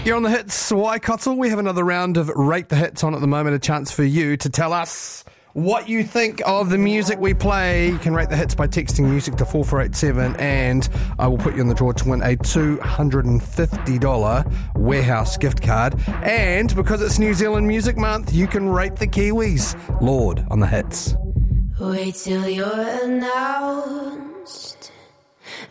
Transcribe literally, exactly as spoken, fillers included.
You're on the hits, Waikato. We have another round of Rate the Hits on at the moment, a chance for you to tell us what you think of the music we play. You can rate the hits by texting music to four four eight seven, and I will put you in the draw to win a two hundred fifty dollars warehouse gift card. And because it's New Zealand Music Month, you can rate the Kiwis. Lord on the hits. Wait till you're announced.